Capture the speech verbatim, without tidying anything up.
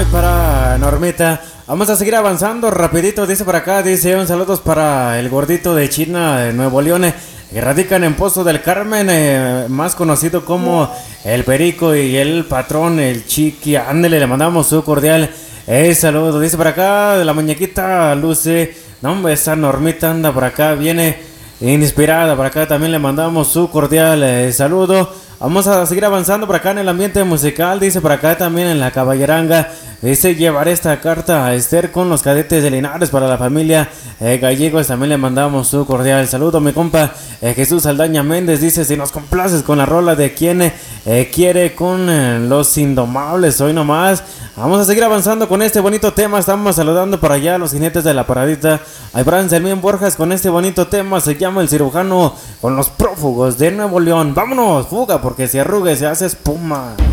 Ay, para Normita. Vamos a seguir avanzando rapidito, dice por acá, dice un saludos para el gordito de China de Nuevo León, eh, que radican en Pozo del Carmen, eh, más conocido como el Perico y el patrón, el Chiqui. Ándele, le mandamos su cordial eh, saludo. Dice por acá, de la muñequita Luce. No, hombre, esa Normita anda por acá, viene inspirada. Por acá también le mandamos su cordial eh, saludo. Vamos a seguir avanzando por acá en el ambiente musical. Dice por acá también en la caballeranga. Dice llevar esta carta a Esther con los cadetes de Linares para la familia eh, Gallegos. También le mandamos su cordial saludo. Mi compa eh, Jesús Aldaña Méndez dice: si nos complaces con la rola de quien eh, quiere con eh, los Indomables, hoy nomás. Vamos a seguir avanzando con este bonito tema. Estamos saludando por allá a los jinetes de la paradita. Hay Bran Selmien Borjas con este bonito tema. Se llama El Cirujano con los Prófugos de Nuevo León. Vámonos, fuga, porque si arrugue se hace espuma.